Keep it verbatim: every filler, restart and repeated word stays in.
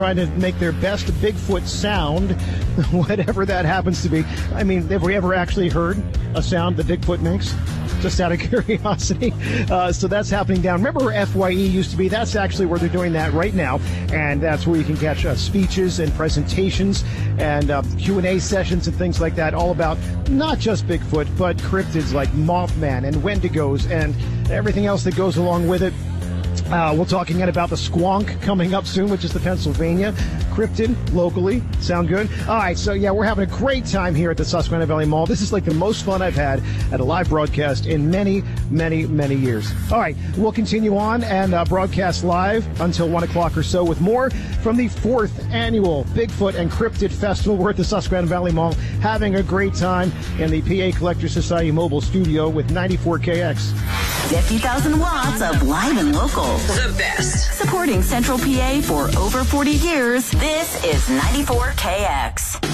trying to make their best Bigfoot sound, whatever that happens to be. I mean, have we ever actually heard a sound that Bigfoot makes? Just out of curiosity. Uh, so that's happening down. Remember where F Y E used to be? That's actually where they're doing that right now. And that's where you can catch uh, speeches and presentations and uh, Q and A sessions and things like that, all about not just Bigfoot, but cryptids like Mothman and Wendigos and everything else that goes along with it. Uh, we'll talk again about the squonk coming up soon, which is the Pennsylvania cryptid locally. Sound good? All right, so yeah, we're having a great time here at the Susquehanna Valley Mall. This is like the most fun I've had at a live broadcast in many, many, many years. All right, we'll continue on and uh, broadcast live until one o'clock or so with more from the fourth annual Bigfoot and Cryptid Festival. We're at the Susquehanna Valley Mall having a great time in the P A Collector Society mobile studio with ninety-four K X. fifty thousand watts of live and local. The best. Supporting Central P A for over forty years, this is ninety-four K X.